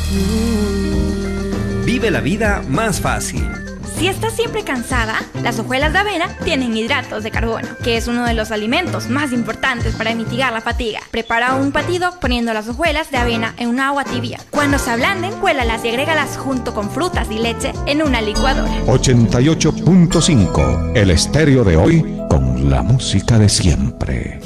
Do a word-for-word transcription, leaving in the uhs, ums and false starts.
Vive la vida más fácil. Si estás siempre cansada, las hojuelas de avena tienen hidratos de carbono, que es uno de los alimentos más importantes para mitigar la fatiga. Prepara un batido poniendo las hojuelas de avena en un agua tibia. Cuando se ablanden, cuélalas y agrégalas junto con frutas y leche en una licuadora. ochenta y ocho punto cinco, el estéreo de hoy con la música de siempre.